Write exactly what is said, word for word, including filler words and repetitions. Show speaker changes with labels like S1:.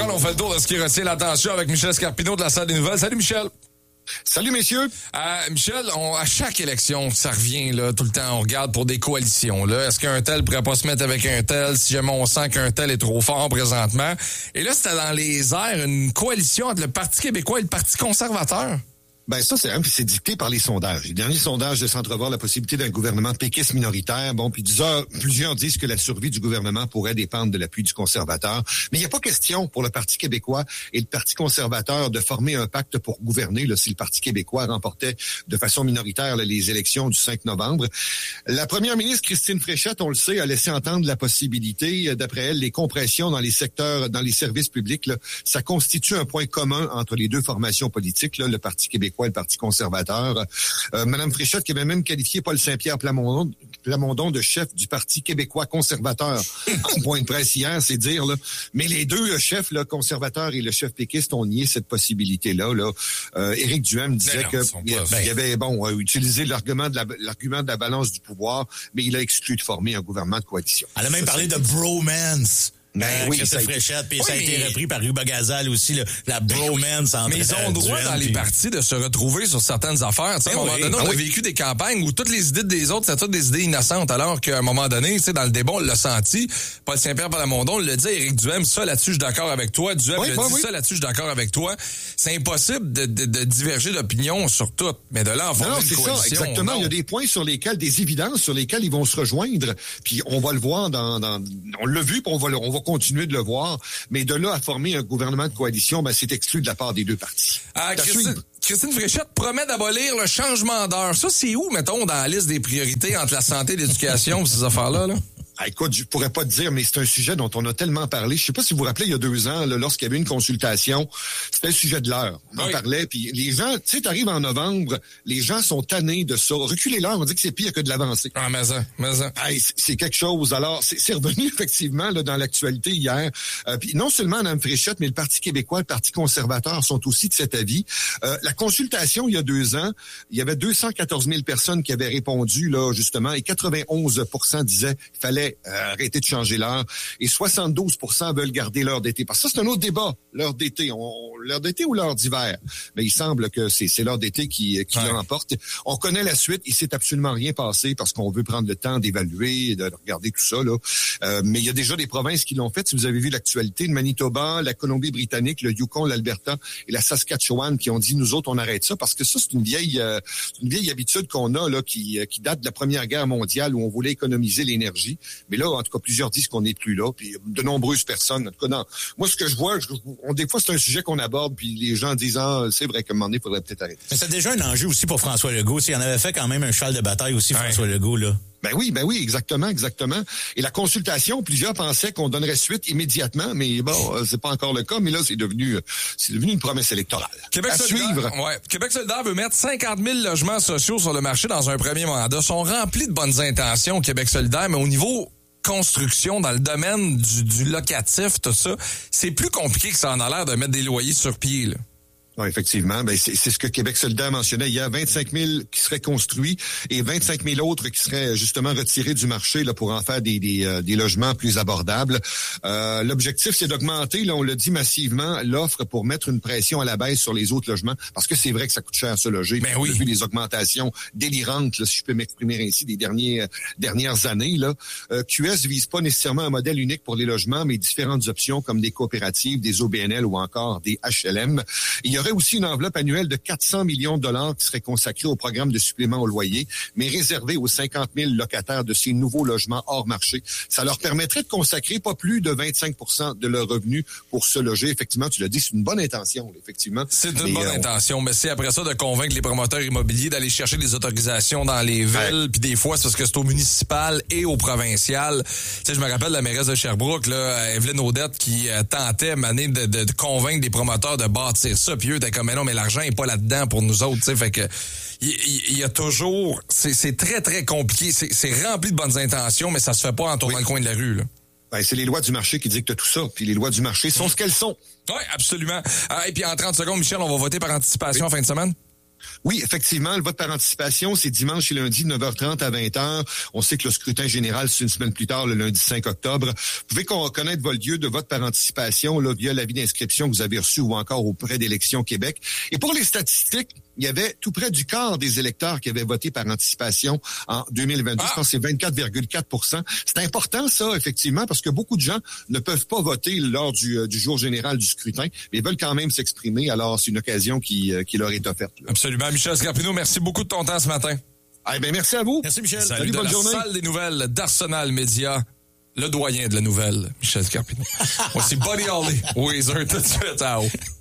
S1: on fait le tour de ce qui retient l'attention avec Michel Scarpino de la Salle des Nouvelles. Salut Michel.
S2: Salut messieurs.
S1: Euh, Michel, on, à chaque élection, ça revient là tout le temps, on regarde pour des coalitions. Là, est-ce qu'un tel pourrait pas se mettre avec un tel si jamais on sent qu'un tel est trop fort présentement? Et là, c'était dans les airs une coalition entre le Parti québécois et le Parti conservateur.
S2: Ben ça, c'est, hein, c'est dicté par les sondages. Les derniers sondages laissent entrevoir la possibilité d'un gouvernement péquiste minoritaire. Bon, puis plusieurs, plusieurs disent que la survie du gouvernement pourrait dépendre de l'appui du conservateur. Mais il n'y a pas question pour le Parti québécois et le Parti conservateur de former un pacte pour gouverner là, si le Parti québécois remportait de façon minoritaire là, les élections du cinq novembre. La première ministre Christine Fréchette, on le sait, a laissé entendre la possibilité. D'après elle, les compressions dans les secteurs, dans les services publics, là, ça constitue un point commun entre les deux formations politiques, là, le Parti québécois et le Parti conservateur. Euh, Madame Fréchette qui avait même qualifié Paul Saint-Pierre Plamondon, Plamondon de chef du Parti québécois conservateur en point de presse hier, c'est dire. Là. Mais les deux le chefs là, conservateurs et le chef péquiste ont nié cette possibilité-là. Là. Euh, Éric Duhem disait qu'il y avait bon euh, utilisé l'argument de la, l'argument de la balance du pouvoir, mais il a exclu de former un gouvernement de coalition.
S3: Elle a même
S2: ça,
S3: parlé de bromance.
S2: Ben
S3: euh,
S2: oui,
S3: Christophe Fréchette, puis
S1: oui,
S3: ça a été
S1: mais...
S3: repris par Ruba Gazal aussi, là, la bromance entre
S1: Mais ils ont le droit dans les partis de se retrouver sur certaines affaires. Ben à un moment oui. donné, on ah a oui. vécu des campagnes où toutes les idées des autres, c'était toutes des idées innocentes, alors qu'à un moment donné, dans le débat, on l'a senti. Paul Saint-Pierre Plamondon le dit, Éric Duhem, ça là-dessus, je suis d'accord avec toi. Duhem oui, le ben dit, oui. ça là-dessus, je suis d'accord avec toi. C'est impossible de, de, de diverger d'opinion sur tout. Mais de là, en former une coalition.
S2: C'est ça, exactement. Non. Il y a des points sur lesquels, des évidences sur lesquelles ils vont se rejoindre. Puis on va le voir dans, dans on l'a vu, puis on va, le, on va continuer de le voir. Mais de là à former un gouvernement de coalition, ben, c'est exclu de la part des deux partis.
S1: Ah, Christine, Christine Fréchette promet d'abolir le changement d'heure. Ça, c'est où, mettons, dans la liste des priorités entre la santé et l'éducation, ces affaires-là, là?
S2: Ah, écoute, je pourrais pas te dire, mais c'est un sujet dont on a tellement parlé. Je sais pas si vous vous rappelez, il y a deux ans, là, lorsqu'il y avait une consultation, c'était le sujet de l'heure. On oui. en parlait, puis les gens, tu sais, t'arrives en novembre, les gens sont tannés de ça. Reculer l'heure, on dit que c'est pire que de l'avancer.
S1: Ah, mais ça, mais ça.
S2: Ah, c'est quelque chose. Alors, c'est, c'est revenu effectivement là, dans l'actualité hier. Euh, puis non seulement Mme Fréchette, mais le Parti québécois, le Parti conservateur sont aussi de cet avis. Euh, la consultation, il y a deux ans, il y avait deux cent quatorze mille personnes qui avaient répondu, là, justement, et quatre-vingt-onze pour cent disaient qu'il fallait Euh, arrêter de changer l'heure et soixante-douze pour cent veulent garder l'heure d'été. Parce que ça, c'est un autre débat, l'heure d'été. On, l'heure d'été ou l'heure d'hiver? Mais il semble que c'est, c'est l'heure d'été qui, qui ouais. l'emporte. On connaît la suite. Il s'est absolument rien passé parce qu'on veut prendre le temps d'évaluer, de regarder tout ça. Là. Euh, mais il y a déjà des provinces qui l'ont fait. Si vous avez vu l'actualité, le Manitoba, la Colombie-Britannique, le Yukon, l'Alberta et la Saskatchewan qui ont dit, nous autres, on arrête ça parce que ça, c'est une vieille, euh, une vieille habitude qu'on a là qui, qui date de la Première Guerre mondiale où on voulait économiser l'énergie. Mais là, en tout cas, plusieurs disent qu'on n'est plus là, puis de nombreuses personnes. En tout cas, non. Moi, ce que je vois, je, on, des fois, c'est un sujet qu'on aborde, puis les gens disent, ah, c'est vrai qu'à un moment donné, il faudrait peut-être arrêter.
S3: Mais c'est déjà un enjeu aussi pour François Legault. S'il en avait fait quand même un cheval de bataille aussi, ouais. François Legault, là.
S2: Ben oui, ben oui, exactement, exactement. Et la consultation, plusieurs pensaient qu'on donnerait suite immédiatement, mais bon, c'est pas encore le cas, mais là, c'est devenu, c'est devenu une promesse électorale.
S1: Québec
S2: à
S1: solidaire,
S2: suivre.
S1: Ouais. Québec solidaire veut mettre cinquante mille logements sociaux sur le marché dans un premier mandat. Ils sont remplis de bonnes intentions, Québec solidaire, mais au niveau construction, dans le domaine du, du locatif, tout ça, c'est plus compliqué que ça en a l'air de mettre des loyers sur pied, là.
S2: Oui, effectivement. Ben, c'est, c'est ce que Québec solidaire mentionnait. Il y a vingt-cinq mille qui seraient construits et vingt-cinq mille autres qui seraient justement retirés du marché là pour en faire des, des, euh, des logements plus abordables. Euh, l'objectif, c'est d'augmenter, là, on l'a dit massivement, l'offre pour mettre une pression à la baisse sur les autres logements parce que c'est vrai que ça coûte cher à se loger.
S1: Ben oui.
S2: On a vu les augmentations délirantes, là, si je peux m'exprimer ainsi, des derniers, euh, dernières années. Là. Euh, Q S vise pas nécessairement un modèle unique pour les logements, mais différentes options comme des coopératives, des O B N L ou encore des H L M. Il y aurait aussi une enveloppe annuelle de quatre cents millions de dollars qui serait consacrée au programme de supplément au loyer, mais réservée aux cinquante mille locataires de ces nouveaux logements hors marché. Ça leur permettrait de consacrer pas plus de vingt-cinq pour cent de leurs revenus pour se loger. Effectivement, tu l'as dit, c'est une bonne intention, effectivement.
S1: C'est une
S2: mais,
S1: bonne
S2: euh,
S1: intention, mais c'est après ça de convaincre les promoteurs immobiliers d'aller chercher des autorisations dans les villes, puis des fois, c'est parce que c'est au municipal et au provincial. Tu sais, je me rappelle la mairesse de Sherbrooke, là, Evelyne Audette, qui euh, tentait, mané, de, de, de convaincre des promoteurs de bâtir ça, puis eux étaient comme, mais non, mais l'argent est pas là-dedans pour nous autres, tu sais, fait que il y, y, y a toujours, c'est, c'est très, très compliqué, c'est, c'est rempli de bonnes intentions, mais ça se fait pas en tournant oui. le coin de la rue, là.
S2: Ben, c'est les lois du marché qui dictent tout ça, puis les lois du marché sont ce qu'elles sont.
S1: Oui, absolument. Ah, et puis en trente secondes, Michel, on va voter par anticipation oui. en fin de semaine?
S2: Oui, effectivement, le vote par anticipation, c'est dimanche et lundi de neuf heures trente à vingt heures. On sait que le scrutin général, c'est une semaine plus tard, le lundi cinq octobre. Vous pouvez connaître votre lieu de vote par anticipation là, via l'avis d'inscription que vous avez reçu ou encore auprès d'Élections Québec. Et pour les statistiques, il y avait tout près du quart des électeurs qui avaient voté par anticipation en deux mille vingt-deux. Ah. Je pense que c'est vingt-quatre virgule quatre pour cent. C'est important, ça, effectivement, parce que beaucoup de gens ne peuvent pas voter lors du, du jour général du scrutin, mais veulent quand même s'exprimer. Alors, c'est une occasion qui, qui leur est offerte. Là.
S1: Absolument. Michel Scarpino, merci beaucoup de ton temps ce matin.
S2: Eh bien, merci à vous.
S3: Merci, Michel.
S1: Salut,
S2: Salut
S1: de
S2: bonne
S1: la
S2: journée.
S1: salle des nouvelles d'Arsenal Média, le doyen de la nouvelle, Michel Scarpino. Voici Buddy Holly, Weezer, tout de suite, ciao.